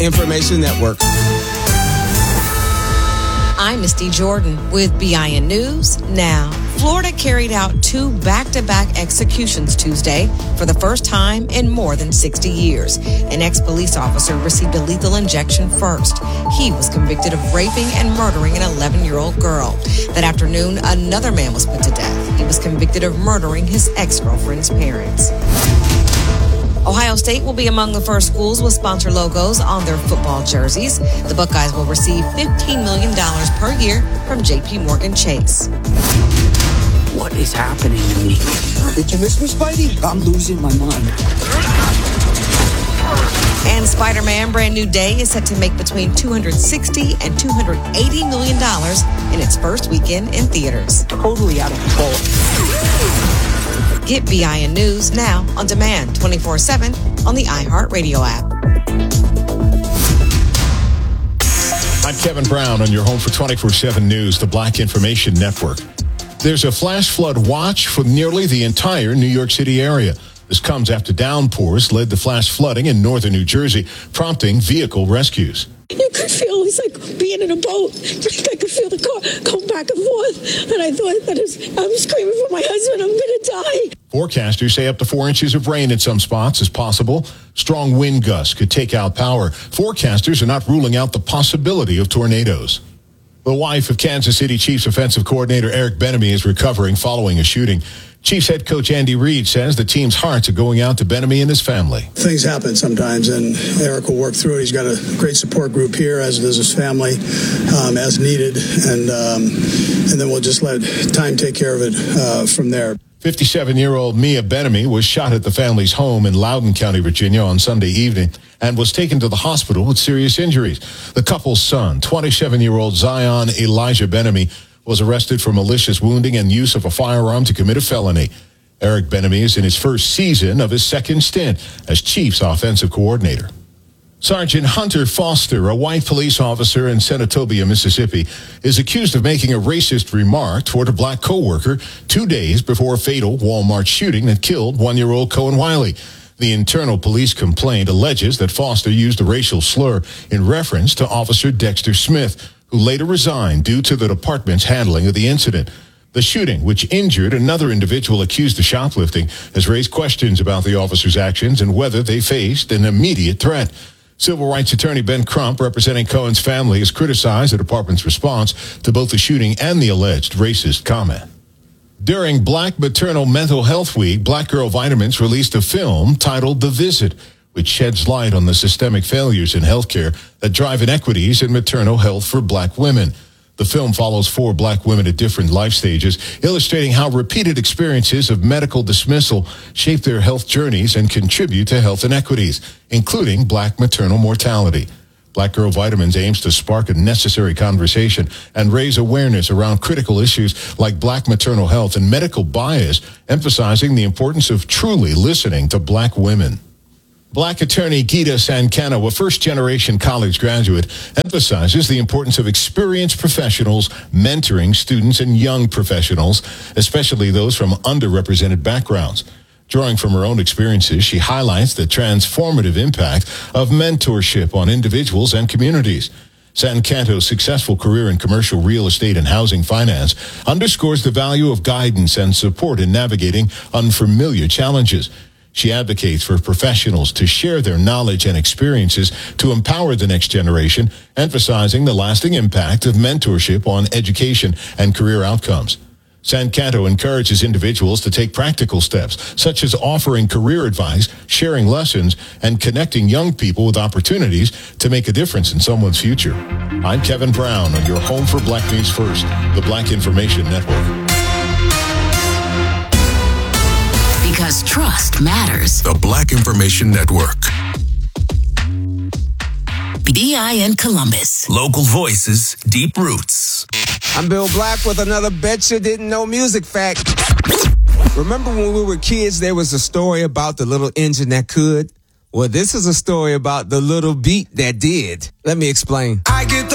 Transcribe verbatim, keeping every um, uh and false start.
Information Network. I'm Misty Jordan with B I N News Now. Florida carried out two back-to-back executions Tuesday for the first time in more than sixty years. An ex-police officer received a lethal injection first. He was convicted of raping and murdering an eleven-year-old girl. That afternoon, another man was put to death. He was convicted of murdering his ex-girlfriend's parents. Ohio State will be among the first schools with sponsor logos on their football jerseys. The Buckeyes will receive fifteen million dollars per year from J P Morgan Chase. What is happening to me? Did you miss me, Spidey? I'm losing my mind. And Spider-Man Brand New Day is set to make between two hundred sixty and two hundred eighty million dollars in its first weekend in theaters. Totally out of control. Get B I N News Now on demand twenty-four seven on the iHeartRadio app. I'm Kevin Brown on your home for twenty-four seven News, the Black Information Network. There's a flash flood watch for nearly the entire New York City area. This comes after downpours led to flash flooding in northern New Jersey, prompting vehicle rescues. You could feel it's like being in a boat. I could feel the car going back and forth. And I thought that was, I'm screaming for my husband. I'm going to die. Forecasters say up to four inches of rain in some spots is possible. Strong wind gusts could take out power. Forecasters are not ruling out the possibility of tornadoes. The wife of Kansas City Chiefs offensive coordinator Eric Bieniemy is recovering following a shooting. Chiefs head coach Andy Reid says the team's hearts are going out to Bieniemy and his family. Things happen sometimes, and Eric will work through it. He's got a great support group here, as does his family, um, as needed, and um, and then we'll just let time take care of it uh, from there. fifty-seven-year-old Mia Bieniemy was shot at the family's home in Loudoun County, Virginia on Sunday evening and was taken to the hospital with serious injuries. The couple's son, twenty-seven-year-old Zion Elijah Bieniemy, was arrested for malicious wounding and use of a firearm to commit a felony. Eric Bieniemy is in his first season of his second stint as Chiefs offensive coordinator. Sergeant Hunter Foster, a white police officer in Senatobia, Mississippi, is accused of making a racist remark toward a black coworker two days before a fatal Walmart shooting that killed one-year-old Cohen Wiley. The internal police complaint alleges that Foster used a racial slur in reference to Officer Dexter Smith, who later resigned due to the department's handling of the incident. The shooting, which injured another individual accused of shoplifting, has raised questions about the officer's actions and whether they faced an immediate threat. Civil rights attorney Ben Crump, representing Cohen's family, has criticized the department's response to both the shooting and the alleged racist comment. During Black Maternal Mental Health Week, Black Girl Vitamins released a film titled The Visit, which sheds light on the systemic failures in healthcare that drive inequities in maternal health for black women. The film follows four black women at different life stages, illustrating how repeated experiences of medical dismissal shape their health journeys and contribute to health inequities, including black maternal mortality. Black Girl Vitamins aims to spark a necessary conversation and raise awareness around critical issues like black maternal health and medical bias, emphasizing the importance of truly listening to black women. Black attorney Gita Sankano, a first-generation college graduate, emphasizes the importance of experienced professionals mentoring students and young professionals, especially those from underrepresented backgrounds. Drawing from her own experiences, she highlights the transformative impact of mentorship on individuals and communities. Sancanto's successful career in commercial real estate and housing finance underscores the value of guidance and support in navigating unfamiliar challenges. She advocates for professionals to share their knowledge and experiences to empower the next generation, emphasizing the lasting impact of mentorship on education and career outcomes. Sancanto encourages individuals to take practical steps, such as offering career advice, sharing lessons, and connecting young people with opportunities to make a difference in someone's future. I'm Kevin Brown on your home for Black News First, the Black Information Network. Because trust matters. The Black Information Network. B I N Columbus. Local voices, deep roots. I'm Bill Black with another Bet You Didn't Know music fact. Remember when we were kids, there was a story about the little engine that could? Well, this is a story about the little beat that did. Let me explain. I get